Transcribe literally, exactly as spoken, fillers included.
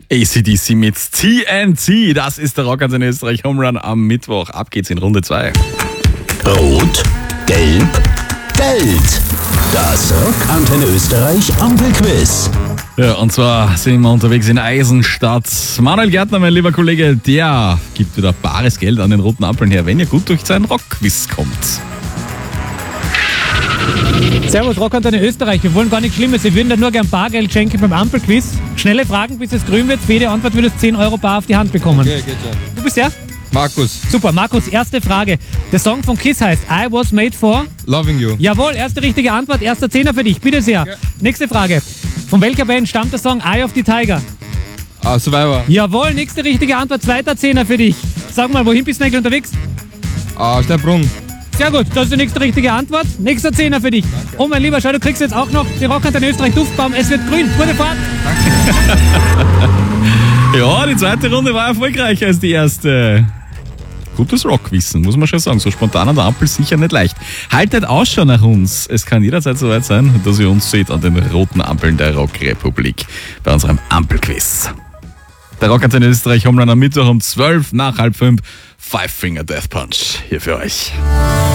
A C D C mit T N T. Das ist der Rockantenne Österreich Home Run am Mittwoch. Ab geht's in Runde zwei. Rot, Gelb, Geld. Das Rockantenne Österreich Ampelquiz. Ja, und zwar sind wir unterwegs in Eisenstadt. Manuel Gärtner, mein lieber Kollege, der gibt wieder bares Geld an den roten Ampeln her, wenn ihr gut durch seinen Rockquiz kommt. Servus, Rockantenne Österreich. Wir wollen gar nichts Schlimmes. Wir würden da nur gern Bargeld schenken beim Ampelquiz. Schnelle Fragen, bis es grün wird. Für jede Antwort würdest du zehn Euro bar auf die Hand bekommen. Okay, geht schon. Du bist der? Markus, Super, Markus, erste Frage. Der Song von Kiss heißt I Was Made For? Loving You. Jawohl, erste richtige Antwort. Erster Zehner für dich. Bitte sehr. Ja. Nächste Frage. Von welcher Band stammt der Song Eye of the Tiger? Ah, Survivor. Jawohl, nächste richtige Antwort. Zweiter Zehner für dich. Sag mal, wohin bist du eigentlich unterwegs? Ah, Sternbrunn. Sehr gut, das ist die nächste richtige Antwort. Nächster Zehner für dich. Danke. Oh mein Lieber, schau, du kriegst jetzt auch noch die Rockantenne Österreich Duftbaum. Es wird grün. Gute Fahrt. Ja, die zweite Runde war erfolgreicher als die erste. Gutes Rockwissen, muss man schon sagen. So spontan an der Ampel sicher nicht leicht. Haltet Ausschau nach uns. Es kann jederzeit soweit sein, dass ihr uns seht an den roten Ampeln der Rockrepublik bei unserem Ampelquiz. Der Rockantenne Österreich Home Run am Mittwoch um zwölf nach halb fünf. Five Finger Death Punch hier für euch.